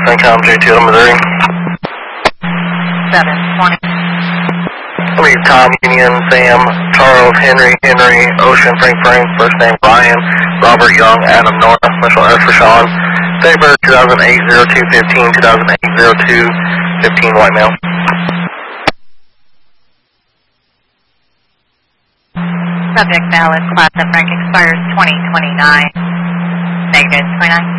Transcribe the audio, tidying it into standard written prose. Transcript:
Income J2 Missouri. 720. Tom, Union, Sam, Charles, Henry, Ocean, Frank, first name Brian, Robert Young, Adam North, special S for Sean. Saber 2008-02-15, 2008-02-15, white male. Subject valid, class of rank expires 2029. Negative 29.